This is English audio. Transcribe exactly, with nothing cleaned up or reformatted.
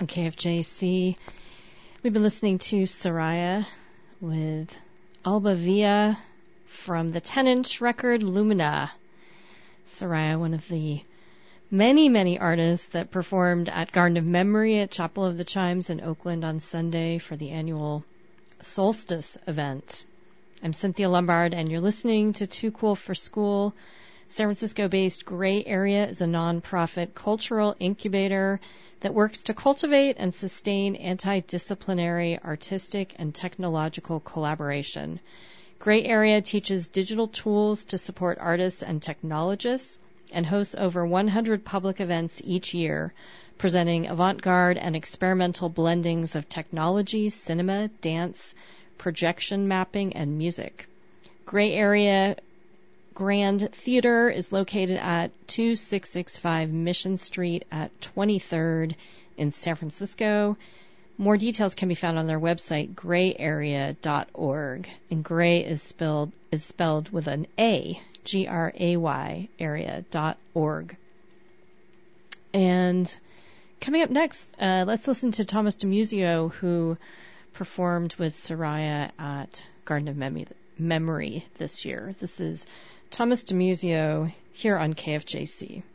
on K F J C. We've been listening to Soraya with Alba Via from the ten-inch record Lumina. Soraya, one of the many, many artists that performed at Garden of Memory at Chapel of the Chimes in Oakland on Sunday for the annual Solstice event. I'm Cynthia Lombard, and you're listening to Too Cool for School. San Francisco-based Gray Area is a nonprofit cultural incubator that works to cultivate and sustain anti-disciplinary artistic and technological collaboration. Gray Area teaches digital tools to support artists and technologists and hosts over one hundred public events each year, presenting avant-garde and experimental blendings of technology, cinema, dance, projection mapping, and music. Gray Area Grand Theater is located at two six six five Mission Street at twenty-third in San Francisco. More details can be found on their website, gray area dot org. And gray is spelled is spelled with an A, G R A Y, area dot org. And coming up next, uh, let's listen to Thomas DiMuzio, who performed with Soraya at Garden of Mem- Memory this year. This is Thomas DiMuzio here on K F J C.